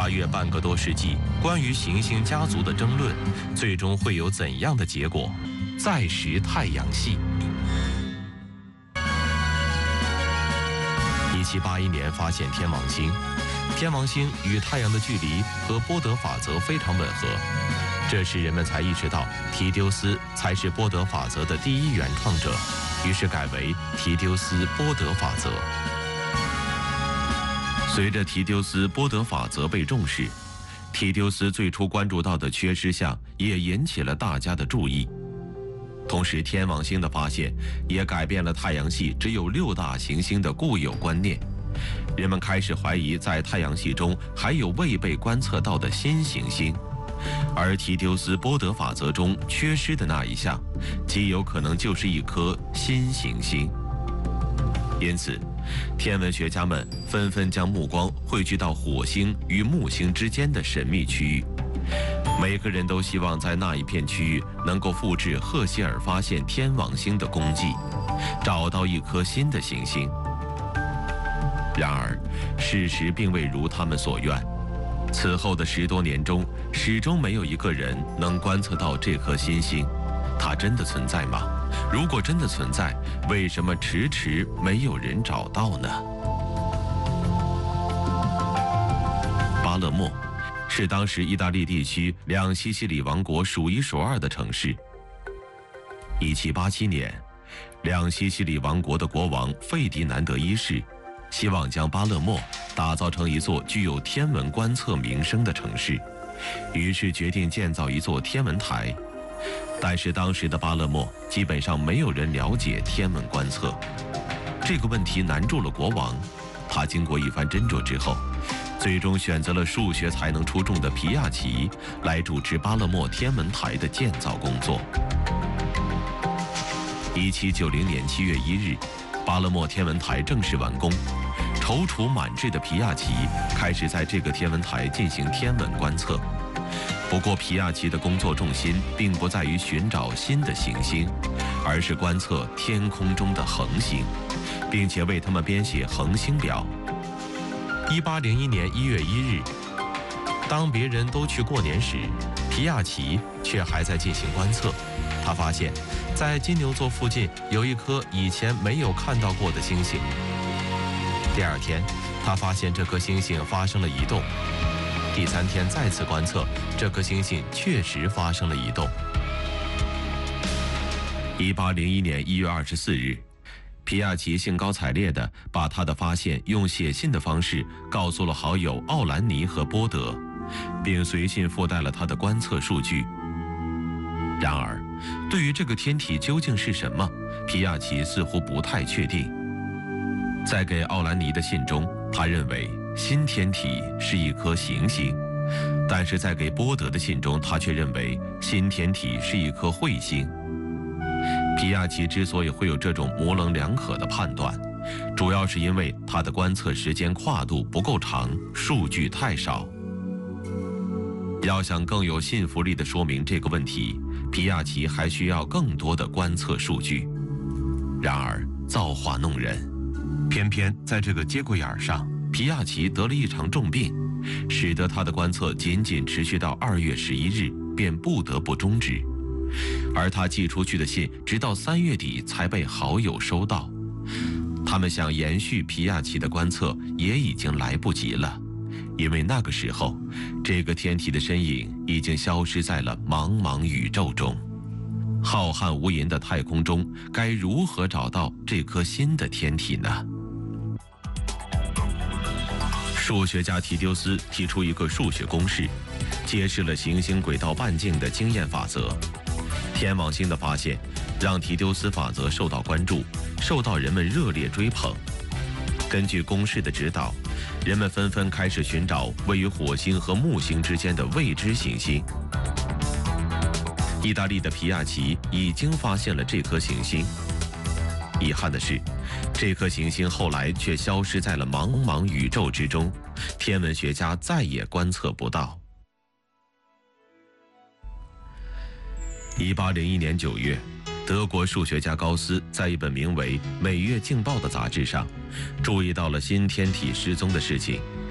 跨越半个多世纪，关于行星家族的争论，最终会有怎样的结果？再识太阳系。1781年发现天王星，天王星与太阳的距离和波德法则非常吻合，这时人们才意识到提丢斯才是波德法则的第一原创者，于是改为提丢斯波德法则。随着提丢斯波德法则被重视，提丢斯最初关注到的缺失项也引起了大家的注意。同时，天王星的发现也改变了太阳系只有6大行星的固有观念。人们开始怀疑，在太阳系中还有未被观测到的新行星，而提丢斯波德法则中缺失的那一项，极有可能就是一颗新行星。因此，天文学家们纷纷将目光汇聚到火星与木星之间的神秘区域。每个人都希望在那一片区域能够复制赫歇尔发现天王星的功绩，找到一颗新的行星。然而，事实并未如他们所愿。此后的10多年中，始终没有一个人能观测到这颗新星。它真的存在吗？如果真的存在，为什么迟迟没有人找到呢？巴勒莫是当时意大利地区两西西里王国数1数2的城市。1787年，两西西里王国的国王费迪南德一世希望将巴勒莫打造成一座具有天文观测名声的城市，于是决定建造一座天文台。但是当时的巴勒莫基本上没有人了解天文观测，这个问题难住了国王。他经过一番斟酌之后，最终选择了数学才能出众的皮亚奇来主持巴勒莫天文台的建造工作。1790年7月1日，巴勒莫天文台正式完工，踌躇满志的皮亚奇开始在这个天文台进行天文观测。不过，皮亚奇的工作重心并不在于寻找新的行星，而是观测天空中的恒星，并且为他们编写恒星表。1801年1月1日，当别人都去过年时，皮亚奇却还在进行观测。他发现，在金牛座附近有一颗以前没有看到过的星星。第2天，他发现这颗星星发生了移动。第3天再次观测，这颗星星确实发生了移动。1801年1月24日，皮亚奇兴高采烈地把他的发现用写信的方式告诉了好友奥兰尼和波德，并随信附带了他的观测数据。然而，对于这个天体究竟是什么，皮亚奇似乎不太确定。在给奥兰尼的信中，他认为新天体是一颗行星，但是在给波德的信中，他却认为新天体是一颗彗星。皮亚奇之所以会有这种模棱两可的判断，主要是因为他的观测时间跨度不够长，数据太少。要想更有信服力地说明这个问题，皮亚奇还需要更多的观测数据。然而造化弄人，偏偏在这个节骨眼上，皮亚奇得了一场重病，使得他的观测仅仅持续到2月11日，便不得不终止。而他寄出去的信，直到3月底才被好友收到。他们想延续皮亚奇的观测，也已经来不及了，因为那个时候，这个天体的身影已经消失在了茫茫宇宙中。浩瀚无垠的太空中，该如何找到这颗新的天体呢？数学家提丢斯提出一个数学公式，揭示了行星轨道半径的经验法则。天王星的发现让提丢斯法则受到关注，受到人们热烈追捧。根据公式的指导，人们纷纷开始寻找位于火星和木星之间的未知行星。意大利的皮亚奇已经发现了这颗行星。遗憾的是，这颗行星后来却消失在了茫茫宇宙之中，天文学家再也观测不到。1801年9月，德国数学家高斯在一本名为《每月镜报》的杂志上，注意到了新天体失踪的事情，